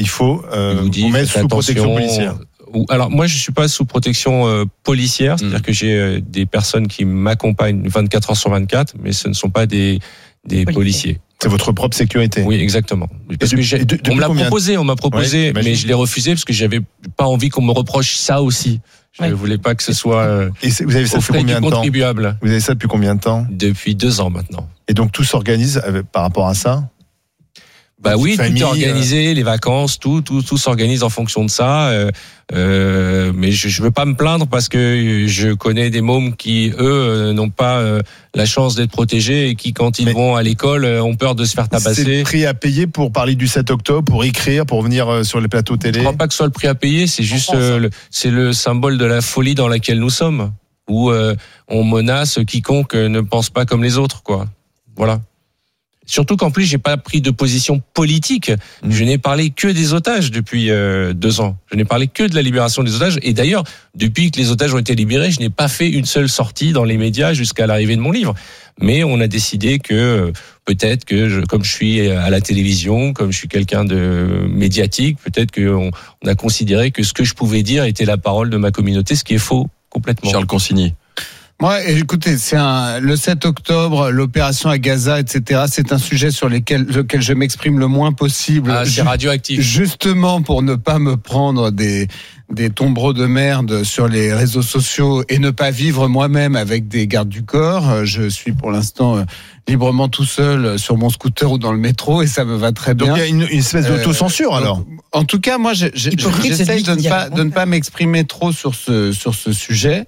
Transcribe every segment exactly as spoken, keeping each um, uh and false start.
il faut euh, vous dit, vous mettre sous protection policière. Alors moi je suis pas sous protection euh, policière, c'est-à-dire mmh. que j'ai euh, des personnes qui m'accompagnent vingt-quatre heures sur vingt-quatre, mais ce ne sont pas des des policiers. policiers. C'est votre propre sécurité. Oui, exactement. Parce de, que j'ai, de, on me l'a proposé, on m'a proposé, ouais, mais je l'ai refusé parce que j'avais pas envie qu'on me reproche ça aussi. Je ne ouais. voulais pas que ce soit euh, Et vous avez ça depuis combien de temps ? Vous avez ça depuis combien de temps ? Depuis deux ans maintenant. Et donc tout s'organise par rapport à ça ? Bah oui, famille, tout est organisé, euh... les vacances, tout, tout, tout s'organise en fonction de ça. Euh, euh, mais je, je veux pas me plaindre parce que je connais des mômes qui, eux, n'ont pas euh, la chance d'être protégés et qui, quand ils mais vont à l'école, ont peur de se faire tabasser. C'est le prix à payer pour parler du sept octobre, pour écrire, pour venir sur les plateaux télé. Je crois pas que ce soit le prix à payer, c'est juste, euh, le, c'est le symbole de la folie dans laquelle nous sommes, où euh, on menace quiconque ne pense pas comme les autres, quoi. Voilà. Surtout qu'en plus, j'ai pas pris de position politique. Mmh. Je n'ai parlé que des otages depuis euh, deux ans. Je n'ai parlé que de la libération des otages. Et d'ailleurs, depuis que les otages ont été libérés, je n'ai pas fait une seule sortie dans les médias jusqu'à l'arrivée de mon livre. Mais on a décidé que peut-être que, je, comme je suis à la télévision, comme je suis quelqu'un de médiatique, peut-être qu'on on a considéré que ce que je pouvais dire était la parole de ma communauté, ce qui est faux complètement. Charles Consigny. Moi, écoutez, c'est un, le sept octobre, l'opération à Gaza, et cetera. C'est un sujet sur lequel, lequel je m'exprime le moins possible. Ah, c'est radioactif. Justement pour ne pas me prendre des des tombereaux de merde sur les réseaux sociaux et ne pas vivre moi-même avec des gardes du corps. Je suis pour l'instant librement tout seul sur mon scooter ou dans le métro et ça me va très bien. Donc il y a une, une espèce d'autocensure euh, alors. En tout cas, moi, je, je, j'essaie de ne pas de ne pas m'exprimer trop sur ce sur ce sujet.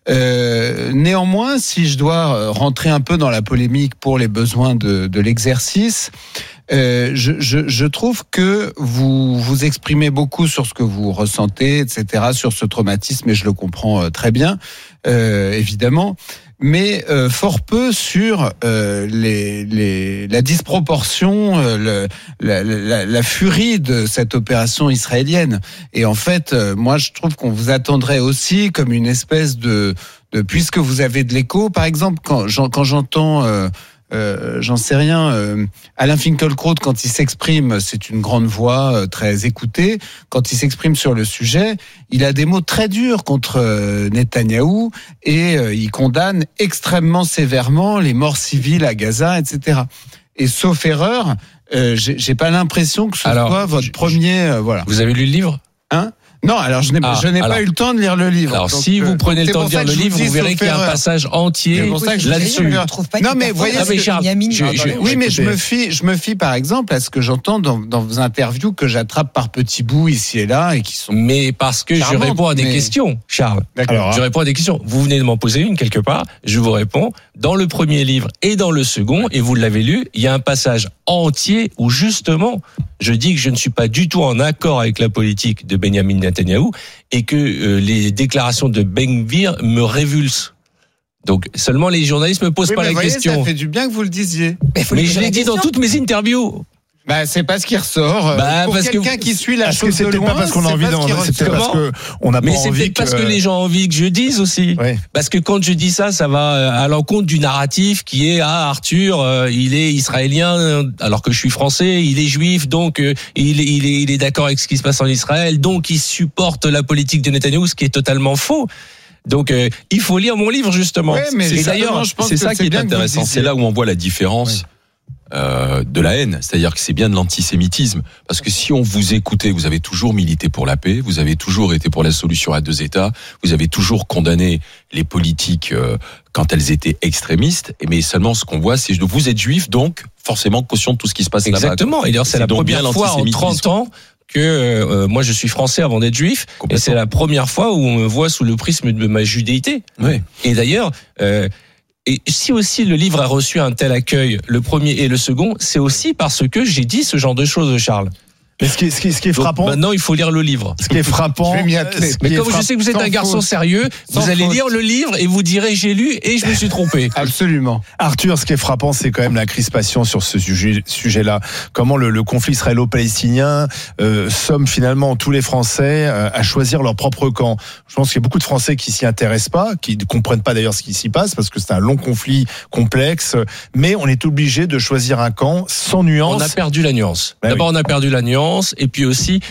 Euh, néanmoins, si je dois rentrer un peu dans la polémique pour les besoins de, de l'exercice, euh, je, je, je trouve que vous vous exprimez beaucoup sur ce que vous ressentez, et cetera, sur ce traumatisme, et je le comprends très bien, euh, évidemment. Mais euh, fort peu sur euh, les, les, la disproportion, euh, le, la, la, la furie de cette opération israélienne. Et en fait, euh, moi, je trouve qu'on vous attendrait aussi comme une espèce de, de puisque vous avez de l'écho, par exemple, quand, quand j'entends... Euh, Euh, j'en sais rien. Euh, Alain Finkielkraut, quand il s'exprime, c'est une grande voix, euh, très écoutée. Quand il s'exprime sur le sujet, il a des mots très durs contre euh, Netanyahou et euh, il condamne extrêmement sévèrement les morts civiles à Gaza, et cetera. Et sauf erreur, euh, j'ai, j'ai pas l'impression que ce Alors, soit votre je, premier. Euh, voilà. Vous avez lu le livre ? Hein ? Non, alors je n'ai, ah, je n'ai alors, pas eu le temps de lire le livre. Alors donc, si vous prenez le temps de lire le livre, vous verrez qu'il y a un passage entier là-dessus. Non mais voyez, ah, mais Charles, je, je, oui mais je me fie, je me fie par exemple à ce que j'entends dans, dans vos interviews que j'attrape par petits bouts ici et là et qui sont. Mais parce que je réponds à des mais... questions, Charles. Alors, je réponds à des questions. Vous venez de m'en poser une quelque part. Je vous réponds. Dans le premier livre et dans le second, et vous l'avez lu, il y a un passage entier où justement je dis que je ne suis pas du tout en accord avec la politique de Benjamin Netanyahou et que euh, les déclarations de Ben Gvir me révulsent. Donc seulement les journalistes me posent oui, pas la voyez, question. Ça fait du bien que vous le disiez. Mais, mais je l'ai dit dans toutes mes interviews. Bah c'est pas ce qui ressort. Bah, pour parce quelqu'un que, qui suit la chose de loin, pas parce qu'on a envie d'en c'est parce que on n'a pas Mais c'est envie peut-être que... parce que les gens ont envie que je dise aussi. Oui. Parce que quand je dis ça, ça va à l'encontre du narratif qui est ah Arthur, euh, il est israélien alors que je suis français, il est juif donc euh, il, est, il est il est d'accord avec ce qui se passe en Israël, donc il supporte la politique de Netanyahou, ce qui est totalement faux. Donc euh, il faut lire mon livre justement. Ouais, mais c'est d'ailleurs je pense c'est que ça c'est qui est intéressant. C'est là où on voit la différence. Oui. Euh, de la haine, c'est-à-dire que c'est bien de l'antisémitisme, parce que si on vous écoutait, vous avez toujours milité pour la paix, vous avez toujours été pour la solution à deux États, vous avez toujours condamné les politiques euh, quand elles étaient extrémistes, mais seulement ce qu'on voit, c'est que vous êtes juif, donc forcément caution de tout ce qui se passe là-bas. Exactement, et d'ailleurs c'est, c'est la première fois en trente ans que euh, moi je suis français avant d'être juif, et c'est la première fois où on me voit sous le prisme de ma judéité. Oui. Et d'ailleurs... Euh, Et si aussi le livre a reçu un tel accueil, le premier et le second, c'est aussi parce que j'ai dit ce genre de choses, Charles. Mais ce qui est, ce qui est, ce qui est frappant. Donc maintenant, il faut lire le livre. Ce qui est frappant. Je vais m'y atteler. Mais comme je sais que vous êtes un garçon faute. sérieux, Sans vous allez faute. lire le livre et vous direz j'ai lu et je me suis trompé. Absolument. Arthur, ce qui est frappant, c'est quand même la crispation sur ce sujet, sujet-là. Comment le, le conflit israélo-palestinien euh, somme finalement tous les Français euh, à choisir leur propre camp. Je pense qu'il y a beaucoup de Français qui s'y intéressent pas, qui ne comprennent pas d'ailleurs ce qui s'y passe parce que c'est un long conflit complexe. Mais on est obligé de choisir un camp sans nuance. On a perdu la nuance. Bah D'abord, oui. on a perdu la nuance. Et puis aussi,